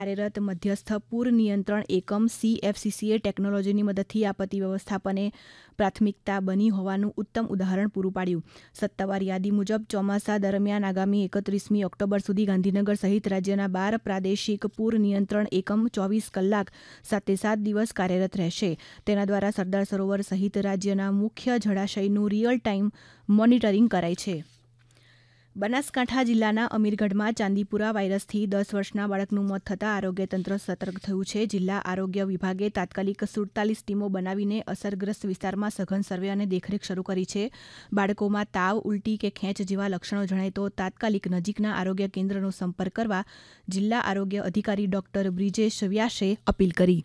કાર્યરત મધ્યસ્થ પૂર નિયંત્રણ એકમ CFCCએ ટેકનોલોજીની મદદથી આપત્તિ વ્યવસ્થાપને પ્રાથમિકતા બની હોવાનું ઉત્તમ ઉદાહરણ પૂરું પાડ્યું. સત્તાવાર યાદી મુજબ ચોમાસા દરમિયાન આગામી 31મી ઓક્ટોબર સુધી ગાંધીનગર સહિત રાજ્યના 12 પ્રાદેશિક પૂર નિયંત્રણ એકમ 24 કલાક 7 દિવસ કાર્યરત રહેશે. તેના દ્વારા સરદાર સરોવર સહિત રાજ્યના મુખ્ય જળાશયનું રિયલ ટાઈમ મોનિટરિંગ કરાય છે. બનાસકાંઠા જિલ્લાના અમીરગઢમાં ચાંદીપુરા વાયરસથી 10 વર્ષના બાળકનું મોત થતાં આરોગ્ય તંત્ર સતર્ક થયું છે. જિલ્લા આરોગ્ય વિભાગે તાત્કાલિક 47 ટીમો બનાવીને અસરગ્રસ્ત વિસ્તારમાં સઘન સર્વે અને દેખરેખ શરૂ કરી છે. બાળકોમાં તાવ, ઉલટી કે ખેંચ જેવા લક્ષણો જણાય તો તાત્કાલિક નજીકના આરોગ્ય કેન્દ્રનો સંપર્ક કરવા જિલ્લા આરોગ્ય અધિકારી ડોક્ટર બ્રિજેશ વ્યાસે અપીલ કરી.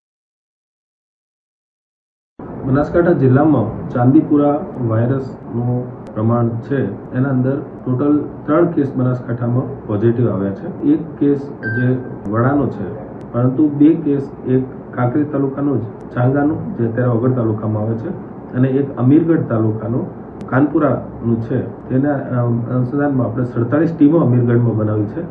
બનાસકાંઠા જિલ્લામાં ચાંદીપુરા વાયરસનું પ્રમાણ છે એના અંદર ટોટલ 3 કેસ બનાસકાંઠામાં પોઝિટિવ આવ્યા છે. એક કેસ જે વડાનો છે, પરંતુ 2 કેસ એક કાંકરેજ તાલુકાનો જ ચાંગાનો જે અત્યારે વગર તાલુકામાં આવે છે અને એક અમીરગઢ તાલુકાનો કાનપુરાનું છે. તેના અનુસંધાનમાં આપણે 47 ટીમો અમીરગઢમાં બનાવી છે.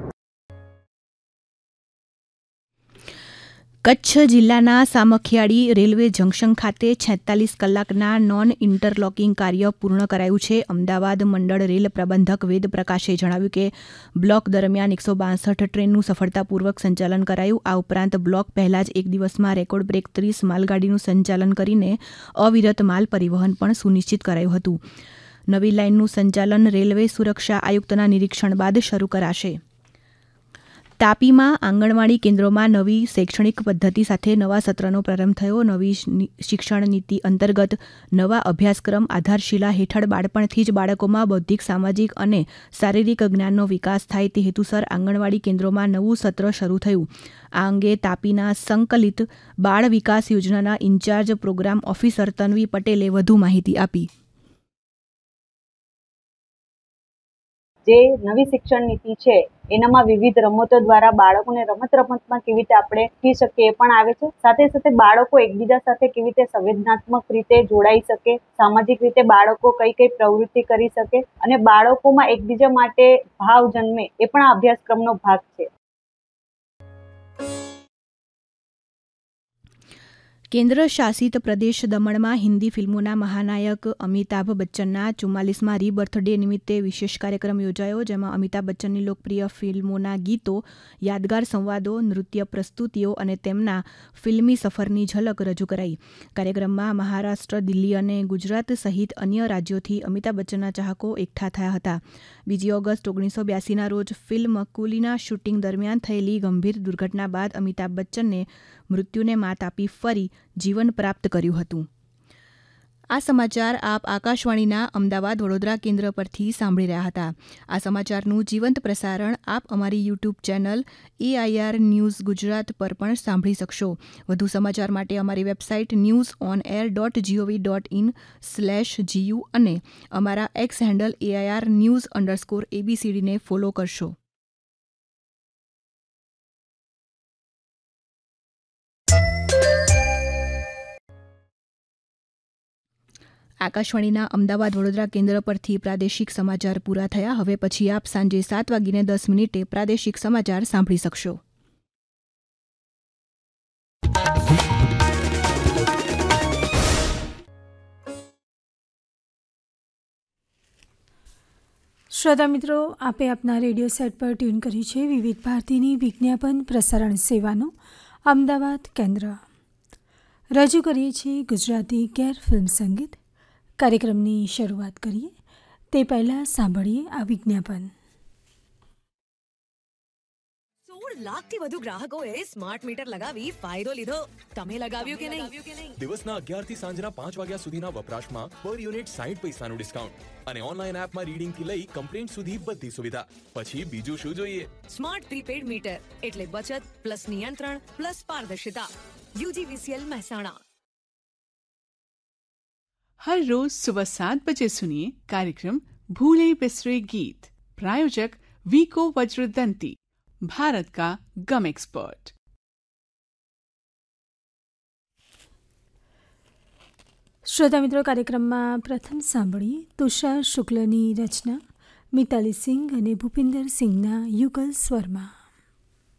કચ્છ જિલ્લાના સામખિયાળી રેલવે જંકશન ખાતે 46 કલાકના નોન ઇન્ટરલોકિંગ કાર્ય પૂર્ણ કરાયું છે. અમદાવાદ મંડળ રેલ પ્રબંધક વેદ પ્રકાશે જણાવ્યું કે બ્લોક દરમિયાન 162 ટ્રેનનું સફળતાપૂર્વક સંચાલન કરાયું. આ ઉપરાંત બ્લોક પહેલા જ એક દિવસમાં રેકોર્ડ બ્રેક 30 માલગાડીનું સંચાલન કરીને અવિરત માલ પરિવહન પણ સુનિશ્ચિત કરાયું હતું. નવી લાઇનનું સંચાલન રેલવે સુરક્ષા આયુક્તના નિરીક્ષણ બાદ શરૂ કરાશે. તાપીમાં આંગણવાડી કેન્દ્રોમાં નવી શૈક્ષણિક પદ્ધતિ સાથે નવા સત્રનો પ્રારંભ થયો. નવી શિક્ષણ નીતિ અંતર્ગત નવા અભ્યાસક્રમ આધારશિલા હેઠળ બાળપણથી જ બાળકોમાં બૌદ્ધિક, સામાજિક અને શારીરિક જ્ઞાનનો વિકાસ થાય તે હેતુસર આંગણવાડી કેન્દ્રોમાં નવું સત્ર શરૂ થયું. આ અંગે તાપીના સંકલિત બાળ વિકાસ યોજનાના ઇન્ચાર્જ પ્રોગ્રામ ઓફિસર તન્વી પટેલે વધુ માહિતી આપી. જે નવી શિક્ષણ નીતિ છે એનામાં વિવિધ રમતો દ્વારા બાળકોને રમતમાં કેવી રીતે આપણે શીખી શકીએ એ પણ આવે છે. સાથે સાથે બાળકો એકબીજા સાથે કેવી રીતે સંવેદનાત્મક રીતે જોડાઈ શકે, સામાજિક રીતે બાળકો કઈ પ્રવૃત્તિ કરી શકે અને બાળકોમાં એકબીજા માટે ભાવ જન્મે એ પણ આ અભ્યાસક્રમનો ભાગ છે. કેન્દ્ર શાસિત પ્રદેશ દમણમાં હિન્દી ફિલ્મોના મહાનાયક અમિતાભ બચ્ચનના 44મા રીબર્થડે નિમિત્તે વિશેષ કાર્યક્રમ યોજાયો, જેમાં અમિતાભ બચ્ચનની લોકપ્રિય ફિલ્મોના ગીતો, યાદગાર સંવાદો, નૃત્ય પ્રસ્તુતિઓ અને તેમના ફિલ્મી સફરની ઝલક રજૂ કરાઈ. કાર્યક્રમમાં મહારાષ્ટ્ર, દિલ્હી અને ગુજરાત સહિત અન્ય રાજ્યોથી અમિતાભ બચ્ચનના ચાહકો એકઠા થયા હતા. 2 ઓગસ્ટ 1982ના રોજ ફિલ્મ કુલીના શૂટિંગ દરમિયાન થયેલી ગંભીર દુર્ઘટના બાદ અમિતાભ બચ્ચનને મૃત્યુને માત આપી ફરી જીવન પ્રાપ્ત કર્યું હતું. આ સમાચાર આપ આકાશવાણીના અમદાવાદ વડોદરા કેન્દ્ર પરથી સાંભળી રહ્યા હતા. આ સમાચારનું જીવંત પ્રસારણ આપ અમારી YouTube channel AIR news Gujarat પર પણ સાંભળી શકશો. વધુ સમાચાર માટે અમારી વેબસાઇટ newsonair.gov.in/gu અને અમારા એક્સ હેન્ડલ AIR_news_ABCD ને ફોલો કરશો. આકાશવાણીના અમદાવાદ વડોદરા કેન્દ્ર પરથી પ્રાદેશિક સમાચાર પૂરા થયા. હવે પછી આપ સાંજે 7:10 પ્રાદેશિક સમાચાર સાંભળી શકશો. શ્રોતા મિત્રો, આપે આપના રેડિયો સેટ પર ટ્યુન કરી છે વિવિધ ભારતીની વિજ્ઞાપન પ્રસારણ સેવાનું અમદાવાદ કેન્દ્ર. રજૂ કરીએ છીએ ગુજરાતી ગેર ફિલ્મ સંગીત. કાર્યક્રમની શરૂઆત કરીએ તે પહેલાં સાંભળીએ આ વિજ્ઞાપન. 16 લાખથી વધુ ગ્રાહકોએ સ્માર્ટ મીટર લગાવી ફાયદો લીધો. તમે લગાવ્યું કે નહીં? દિવસના 11 થી સાંજના 5 વાગ્યા સુધીના વપરાશમાં પર યુનિટ 60 પૈસાનું ડિસ્કાઉન્ટ અને ઓનલાઈન એપમાં રીડિંગ થી લઈ કમ્પ્લેન્ટ સુધી બધી સુવિધા. પછી બીજું શું જોઈએ? સ્માર્ટ પ્રીપેડ મીટર એટલે બચત પ્લસ નિયંત્રણ પ્લસ પારદર્શિતા. UGVCL મહેસાણા. हर रोज सुबह 7 बजे सुनिए कार्यक्रम भूले बिसरे गीत. प्रायोजक वीको वज्रदंती, भारत का गम एक्सपर्ट. શ્રોતા મિત્રો, કાર્યક્રમમાં પ્રથમ સાંભળીએ તુષાર શુક્લની રચના, મિતાલી સિંઘ અને ભૂપિન્દર સિંઘના યુગલ સ્વરમાં.